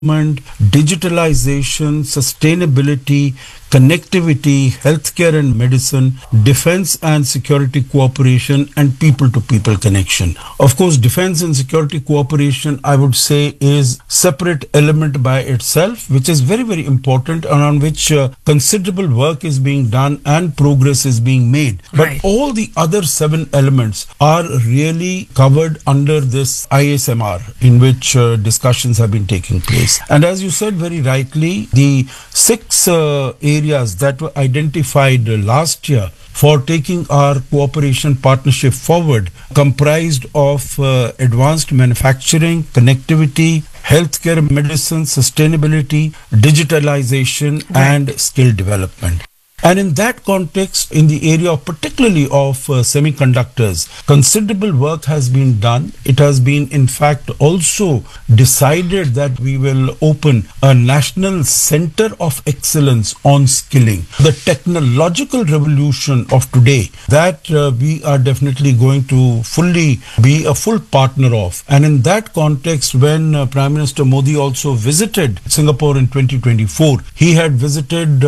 digitalization, sustainability, connectivity, healthcare and medicine, defense and security cooperation, and people-to-people connection. Of course, defense and security cooperation, I would say, is separate element by itself, which is very, very important and on which considerable work is being done and progress is being made. But all the other 7 elements are really covered under this ISMR, in which discussions have been taking place. And as you said very rightly, the 6 areas that were identified last year for taking our cooperation partnership forward comprised of advanced manufacturing, connectivity, healthcare, medicine, sustainability, digitalization, and skill development. And in that context, in the area particularly of semiconductors, considerable work has been done. It has been, in fact, also decided that we will open a national center of excellence on skilling. The technological revolution of today that we are definitely going to fully be a full partner of. And in that context, when Prime Minister Modi also visited Singapore in 2024, he had visited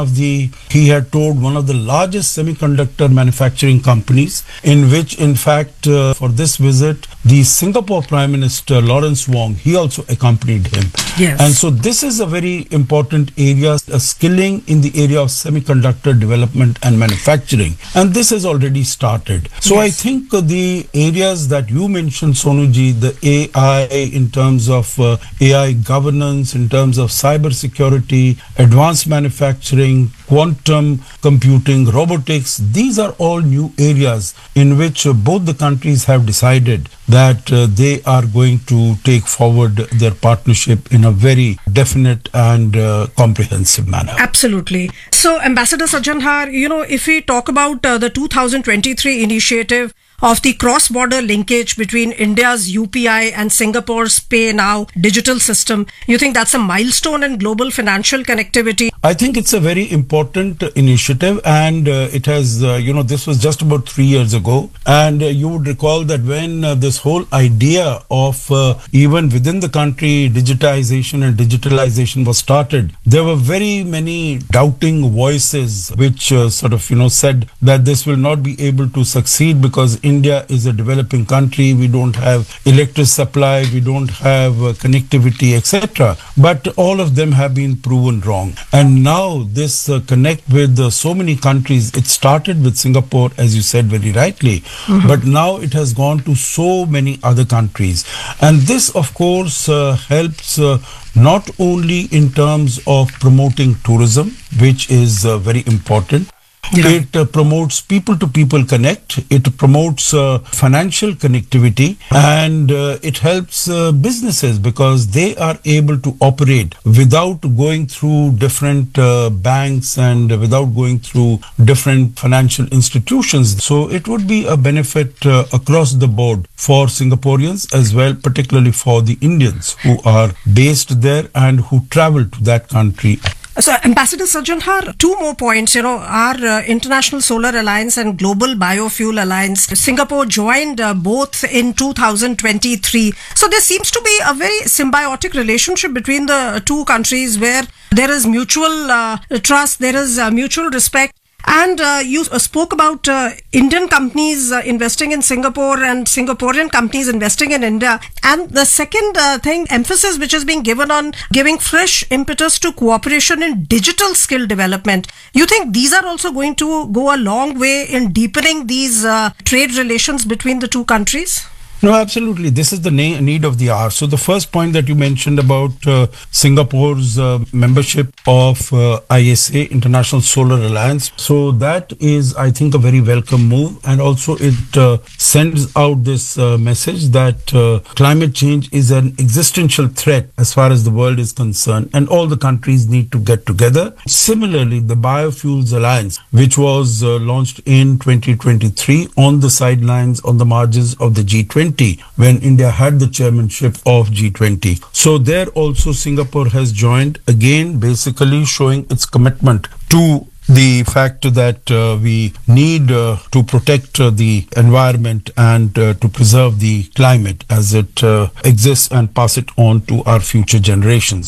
he had toured one of the largest semiconductor manufacturing companies, in which, in fact, for this visit, the Singapore Prime Minister, Lawrence Wong, he also accompanied him. Yes. And so this is a very important area, skilling in the area of semiconductor development and manufacturing. And this has already started. So I think the areas that you mentioned, Sonuji, the AI in terms of AI governance, in terms of cyber security, advanced manufacturing, quantum computing, robotics, these are all new areas in which both the countries have decided that they are going to take forward their partnership in a very definite and comprehensive manner. Absolutely. So, Ambassador Sajanhar, if we talk about the 2023 initiative of the cross-border linkage between India's UPI and Singapore's Pay Now digital system, you think that's a milestone in global financial connectivity? I think it's a very important initiative, and it has, this was just about 3 years ago. And you would recall that when this whole idea of even within the country digitization and digitalization was started, there were very many doubting voices which said that this will not be able to succeed because India is a developing country, we don't have electric supply, we don't have connectivity, etc. But all of them have been proven wrong. And now this connect with so many countries, it started with Singapore, as you said very rightly, but now it has gone to so many other countries. And this, of course, helps not only in terms of promoting tourism, which is very important. It promotes people-to-people connect. It promotes financial connectivity, and it helps businesses because they are able to operate without going through different banks and without going through different financial institutions. So it would be a benefit across the board for Singaporeans as well, particularly for the Indians who are based there and who travel to that country. So, Ambassador Sajanhar, 2 more points. Our International Solar Alliance and Global Biofuel Alliance, Singapore joined both in 2023. So, there seems to be a very symbiotic relationship between the two countries where there is mutual trust, there is mutual respect. And you spoke about Indian companies investing in Singapore and Singaporean companies investing in India. And the second emphasis which is being given on giving fresh impetus to cooperation in digital skill development. You think these are also going to go a long way in deepening these trade relations between the two countries? No, absolutely. This is the need of the hour. So the first point that you mentioned about Singapore's membership of ISA, International Solar Alliance. So that is, I think, a very welcome move. And also it sends out this message that climate change is an existential threat as far as the world is concerned. And all the countries need to get together. Similarly, the Biofuels Alliance, which was launched in 2023 on the sidelines, on the margins of the G20, when India had the chairmanship of G20. So there also Singapore has joined, again basically showing its commitment to the fact that we need to protect the environment and to preserve the climate as it exists and pass it on to our future generations.